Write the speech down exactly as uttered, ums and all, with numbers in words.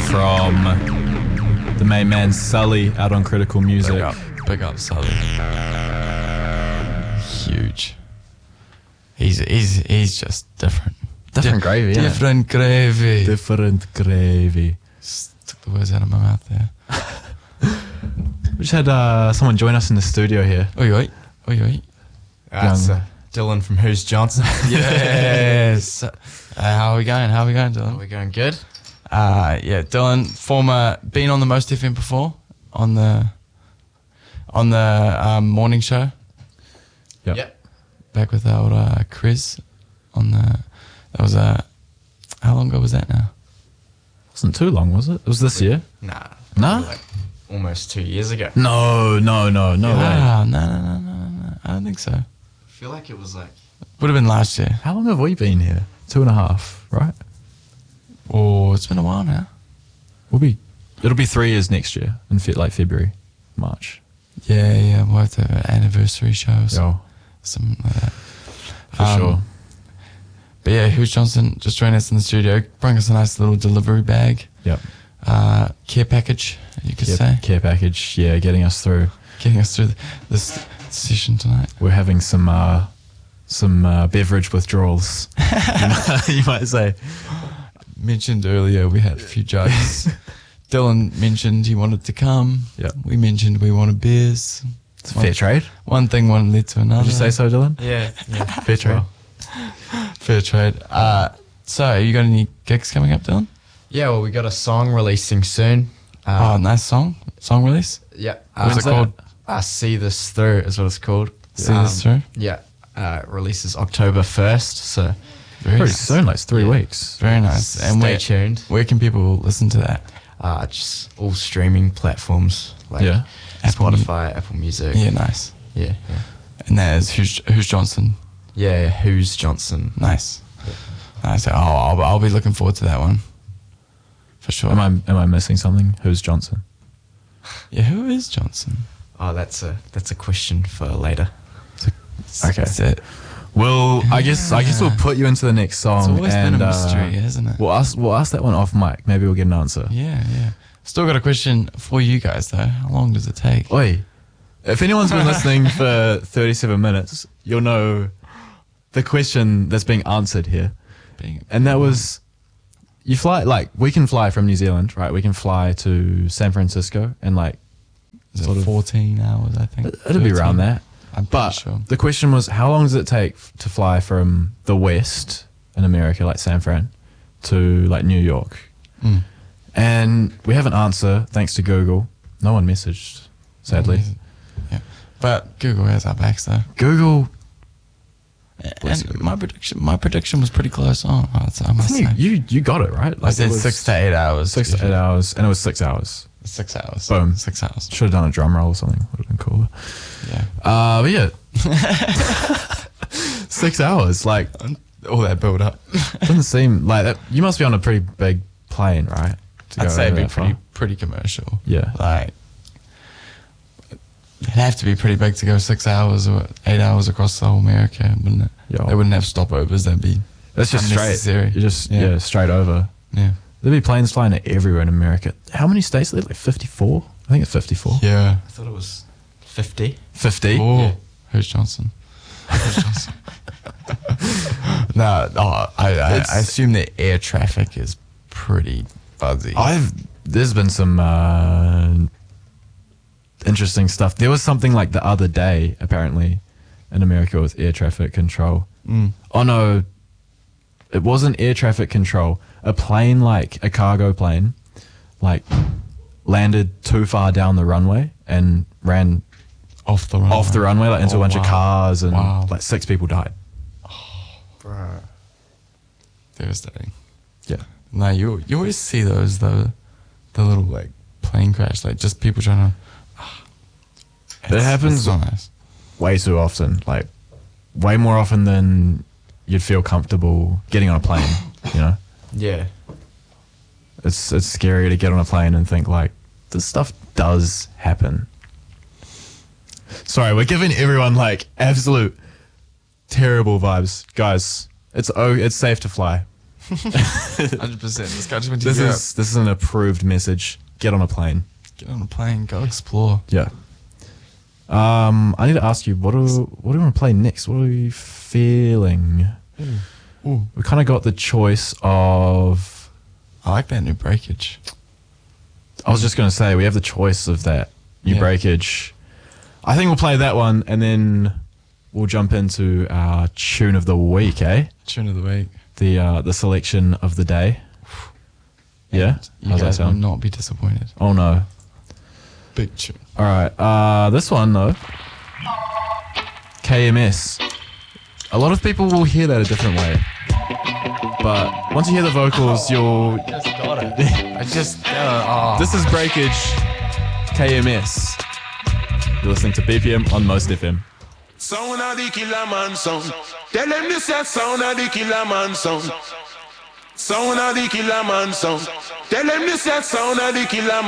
from the main man Sully out on Critical Music. Big up, big up Sully. Huge. He's he's he's just different. Different Di- gravy, yeah. Different gravy. Different gravy. Just took the words out of my mouth there. We just had uh, someone join us in the studio here. Oi oi, oi oi. That's Young. uh, Dylan from Who's Johnson. Yes. uh, how are we going? How are we going, Dylan? We're going good. Uh, yeah, Dylan, former, been on the Most F M before, on the on the um, morning show, Yep. Yep. back with our uh, Chris on the, that was, uh, how long ago was that now? Wasn't too long, was it? It was this year. Nah. Nah? Like almost two years ago. No, no, no, no way. Wow, no, no, no, no, no, I don't think so. I feel like it was like... Would have been last year. How long have we been here? Two and a half, right? Oh, it's been a while now. We'll be. It'll be three years next year in fe- like February, March. Yeah, yeah, we'll have to have an anniversary show or some- Yo, something like that. for Um, sure. But yeah, Who's Johnson just joined us in the studio, bring us a nice little delivery bag, Yep. uh, care package, you could Care, say, care package. Yeah, getting us through. getting us through this session tonight. We're having some uh, some uh, beverage withdrawals. you, know, you might say. Mentioned earlier, we had a few jokes. Dylan mentioned he wanted to come. Yep. We mentioned we wanted beers. It's fair trade. One thing one led to another. Would you say so, Dylan? Yeah. yeah. Fair trade. Fair trade. Uh, so, you got any gigs coming up, Dylan? Yeah, well, we got a song releasing soon. oh, Uh, nice song. Song release. yeah. What's it called? Uh, See This Through is what it's called. See This Through? Yeah. Uh, it releases October first, so Very Pretty nice. soon, like three Yeah. weeks. Very nice. And stay where, tuned. where can people listen to that? Uh, just all streaming platforms like Yeah. Apple Mu- Spotify, Apple Music. Yeah, nice. Yeah, yeah. And that is Who's, Who's Johnson. Yeah, Who's Johnson? Nice. Nice. Oh, I'll, I'll be looking forward to that one. For sure. Am I am I missing something? Who's Johnson? Yeah, who is Johnson? Oh, that's a that's a question for later. Okay. That's it. Well, I guess I guess we'll put you into the next song. It's always and, been a uh, mystery, hasn't it? We'll ask we'll ask that one off mic. Maybe we'll get an answer. Yeah, yeah. Still got a question for you guys, though. How long does it take? Oi, if anyone's been listening for thirty-seven minutes, you'll know the question that's being answered here. Being, And that was, you fly, like, we can fly from New Zealand, right? We can fly to San Francisco and, like, is sort it of- fourteen hours, I think? it'll be around thirteen? that. I'm pretty But sure. the question was, how long does it take f- to fly from the West in America, like San Fran, to, like, New York? Mm. And we have an answer, thanks to Google. No one messaged, sadly. Yeah. But Google has our backs, though. Google, Bless And you. my prediction, my prediction was pretty close on. I must I say. think you, you, you got it, right? I it said was six to eight hours. Six to eight hours, and it was six hours. Six hours. Boom. Six hours. Should have done a drum roll or something. Would have been cooler. Yeah. Uh, but yeah. Six hours. Like, All that build up. doesn't seem like that. You must be on a pretty big plane, right? To I'd go say it'd over be that far. pretty pretty commercial. Yeah. Like it'd have to be pretty big to go six hours or eight hours across the whole America, wouldn't it? Yo. They wouldn't have stopovers. That'd be That's just straight. unnecessary. You're just, Yeah. yeah. straight over. yeah. There'd be planes flying everywhere in America. How many states are there? Like fifty-four? I think it's fifty-four. Yeah. I thought it was fifty. fifty? Oh, Yeah. who's Johnson? Who's Johnson? no, oh, I, I, It's- I assume the air traffic is pretty fuzzy. I've, there's been some uh, interesting stuff. There was something like the other day, apparently, in America with air traffic control. Mm. Oh no, it wasn't air traffic control. A plane, like a cargo plane, like landed too far down the runway and ran Off the runway. off the runway, like into Oh, a bunch of wow. cars, and Wow. like six people died. Bro. Devastating. Yeah, No, you you always see those the the little like plane crash, like just people trying to. ah, It it's- happens- It's so nice. way too often. Like way more often than you'd feel comfortable getting on a plane. You know, Yeah. it's it's scary to get on a plane and think like this stuff does happen. Sorry, we're giving everyone like absolute terrible vibes, guys. It's oh, it's safe to fly. one hundred percent. This guy just went to This Europe. is this is an approved message. Get on a plane. Get on a plane, go explore. Yeah. Um, I need to ask you, what do what do you want to play next? What are you feeling? Ooh. We kind of got the choice of. I like that new breakage. I was just going to say we have the choice of that new Yeah. breakage. I think we'll play that one, and then we'll jump into our tune of the week, eh? Tune of the week. The uh, the selection of the day. Yeah, You how's that guys will sound? not be disappointed. Oh no! Big tune. All right, uh, this one though, K M S. A lot of people will hear that a different way, but once you hear the vocals, you'll. Just got it. I just. Uh, oh. This is Breakage, K M S. You're listening to B P M on Most F M. Sound of the killer man sound. Tell them this is sound of the killer man sound. Sound of the killer man sound. Tell them this is sound of the killer man.